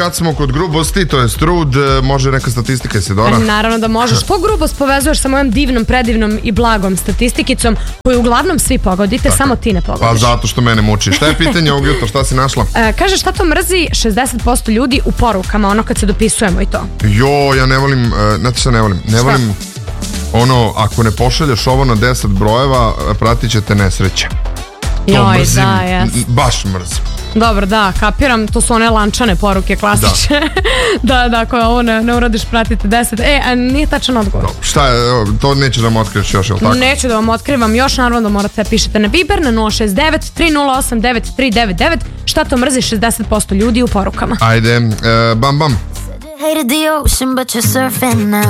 kad smo kod grubosti, to je trud, može neka statistika, Isidora? Naravno da možeš. Po grubost povezuješ sa mojom divnom, predivnom i blagom statistikicom koju uglavnom svi pogodite, samo ti ne pogodiš. Pa zato što mene muči. Šta je pitanje ovog jutra, šta si našla? Kaže, šta to mrzi 60% ljudi u porukama, ono kad se dopisujemo i to? Jo, ja ne volim, znate šta ne volim? Ne volim ono, ako ne pošalješ ovo na 10 brojeva, pratit će te nesreća. To mrzim, baš mrzim. Dobro, da, kapiram, to su one lančane poruke klasične. Da, ako ovo ne uradiš, pratite 10. A nije tačan odgovor. Šta je, to neće da vam otkrivaš još, je li tako? Neću da vam otkrivam još, naravno da morate pišete na Viber na 069 308 9399. Šta to mrzi 60% ljudi u porukama? Ajde, bam bam. Hated the ocean, but you're surfing now.